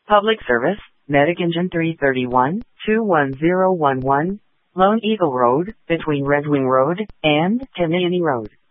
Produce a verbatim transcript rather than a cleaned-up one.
Public Service, Medic Engine three thirty-one, two one zero one one, Lone Eagle Road, between Red Wing Road and Kaneani Road.